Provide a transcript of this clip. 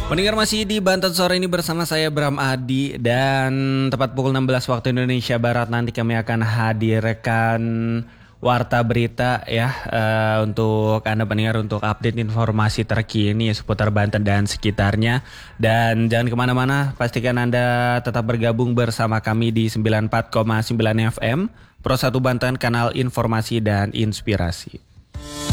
Pendengar masih di Banten sore ini bersama saya Bram Adi dan tepat pukul 16 waktu Indonesia Barat nanti kami akan hadirkan warta berita ya untuk Anda pendengar untuk update informasi terkini seputar Banten dan sekitarnya. Dan jangan kemana-mana, pastikan Anda tetap bergabung bersama kami di 94,9 FM Pro 1 Banten, kanal informasi dan inspirasi.